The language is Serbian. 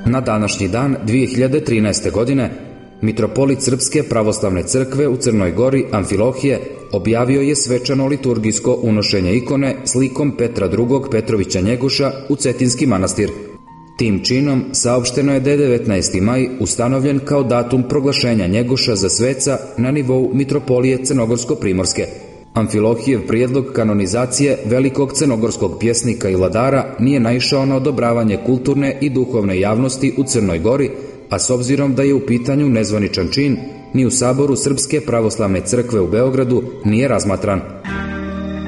Na današnji dan 2013. godine mitropolit Srpske pravoslavne crkve u Crnoj Gori Amfilohije objavio je svečano liturgijsko unošenje ikone slikom Petra II. Petrovića Njegoša u Cetinski manastir. Tim činom saopšteno je da je 19. maj ustanovljen kao datum proglašenja Njegoša za sveca na nivou mitropolije Crnogorsko-primorske. Amfilohijev prijedlog kanonizacije velikog crnogorskog pjesnika i vladara nije naišao na odobravanje kulturne i duhovne javnosti u Crnoj Gori, a s obzirom da je u pitanju nezvaničan čin, ni u Saboru Srpske pravoslavne crkve u Beogradu nije razmatran.